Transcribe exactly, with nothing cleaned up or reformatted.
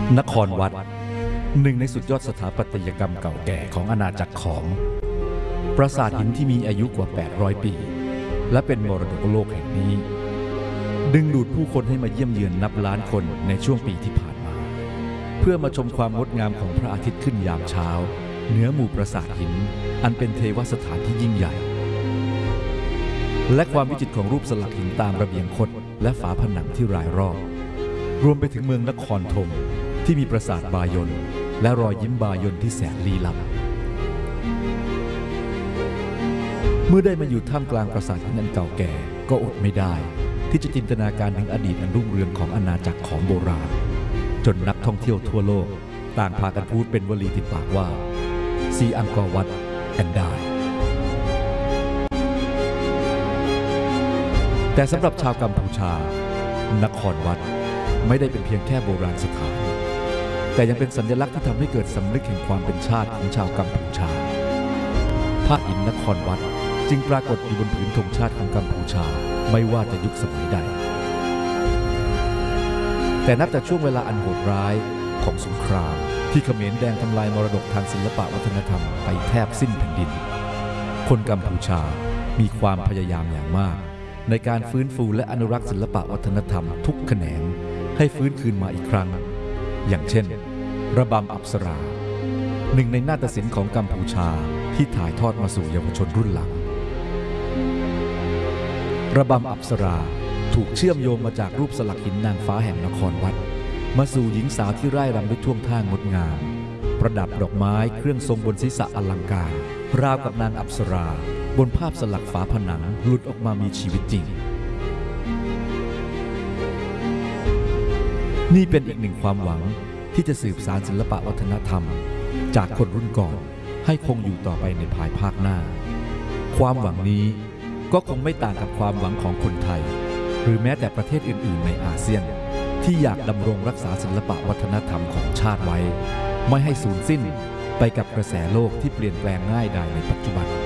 นครวัดหนึ่งในสุดยอดสถาปัตยกรรมเก่าแก่ของอาณาจักรขอมปราสาทหินที่มีอายุกว่าแปดร้อยปีและเป็นมรดกโลกแห่งนี้ดึงดูดผู้คนให้มาเยี่ยมเยือนนับล้านคนในช่วงปีที่ผ่านมาเพื่อมาชมความงดงามของพระอาทิตย์ขึ้นยามเช้าเหนือหมู่ปราสาทหินอันเป็นเทวสถานที่ยิ่งใหญ่และความวิจิตรของรูปสลักหินตามระเบียงคดและฝาผนังที่รายรอบรวมไปถึงเมืองนครธมที่มีปราสาทบายนและรอยยิ้มบายนที่แสนลี้ลับเมื่อได้มาอยู่ท่ามกลางปราสาทหินอันเก่าแก่ก็อดไม่ได้ที่จะจินตนาการถึงอดีตอันรุ่งเรืองของอาณาจักรของโบราณจนนักท่องเที่ยวทั่วโลกต่างพากันพูดเป็นวลีติดปากว่า See Angkor Wat and die แต่สำหรับชาวกัมพูชานครวัดไม่ได้เป็นเพียงแค่โบราณสถานแต่ยังเป็นสัญลักษณ์ที่ทำให้เกิดสำนึกแห่งความเป็นชาติของชาวกัมพูชาพระหินนครวัดจึงปรากฏอยู่บนผืนธงชาติของกัมพูชาไม่ว่าจะยุคสมัยใดแต่นับจากช่วงเวลาอันโหดร้ายของสงครามที่เขมรแดงทำลายมรดกทางศิลปวัฒนธรรมไปแทบสิ้นแผ่นดินคนกัมพูชามีความพยายามอย่างมากในการฟื้นฟูและอนุรักษ์ศิลปวัฒนธรรมทุกแขนงให้ฟื้นคืนมาอีกครั้งอย่างเช่นระบำอัปสราหนึ่งในนาฏศิลป์ของกัมพูชาที่ถ่ายทอดมาสู่เยาวชนรุ่นหลังระบำอัปสราถูกเชื่อมโยงมาจากรูปสลักหินนางฟ้าแห่งนครวัดมาสู่หญิงสาวที่ร่ายรำด้วยท่วงท่างดงามประดับดอกไม้เครื่องทรงบนศีรษะอลังการราวกับนางอัปสราบนภาพสลักฝาผนังหลุดออกมามีชีวิตจริงนี่เป็นอีกหนึ่งความหวังที่จะสืบสานศิลปวัฒนธรรมจากคนรุ่นก่อนให้คงอยู่ต่อไปในภายภาคหน้าความหวังนี้ก็คงไม่ต่างกับความหวังของคนไทยหรือแม้แต่ประเทศอื่นๆในอาเซียนที่อยากดำรงรักษาศิลปวัฒนธรรมของชาติไว้ไม่ให้สูญสิ้นไปกับกระแสโลกที่เปลี่ยนแปลงง่ายดายในปัจจุบัน